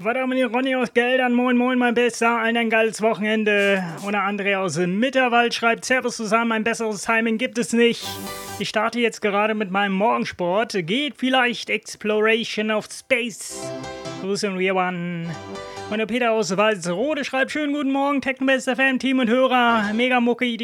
Was haben wir hier? Ronny aus Geldern. Moin, moin, mein Bester. Allen ein geiles Wochenende. Und André aus Mitterwald schreibt: Servus zusammen, ein besseres Timing gibt es nicht. Ich starte jetzt gerade mit meinem Morgensport. Geht vielleicht Exploration of Space. Grüße und wir waren. Und der Peter aus Walsrode schreibt: Schönen guten Morgen, Technobester Fan, Team und Hörer. Mega Mucki, die